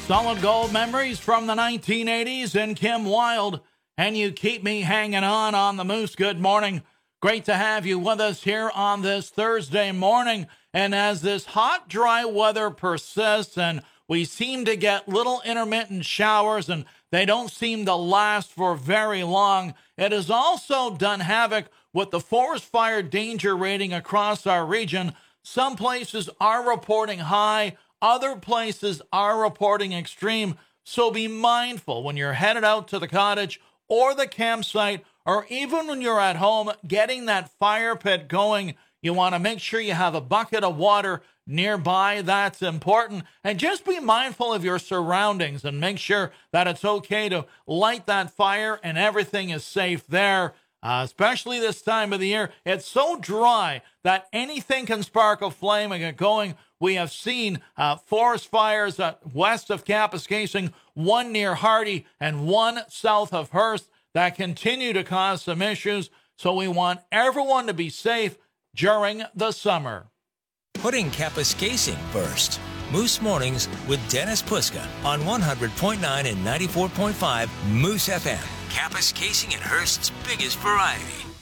Solid gold memories from the 1980s and Kim Wilde. And you keep me hanging on the Moose. Good morning. Great to have you with us here on this Thursday morning. And as this hot, dry weather persists and we seem to get little intermittent showers and they don't seem to last for very long, it has also done havoc with the forest fire danger rating across our region. Some places are reporting high, other places are reporting extreme. So be mindful when you're headed out to the cottage or the campsite, or even when you're at home getting that fire pit going. You want to make sure you have a bucket of water nearby. That's important. And just be mindful of your surroundings and make sure that it's okay to light that fire and everything is safe there. Especially this time of the year, it's so dry that anything can spark a flame and get going. We have seen forest fires west of Kapuskasing, one near Hardy and one south of Hearst that continue to cause some issues. So we want everyone to be safe during the summer. Putting Kapuskasing first. Moose Mornings with Dennis Puska on 100.9 and 94.5 Moose FM. Kapuskasing and Hearst's biggest variety.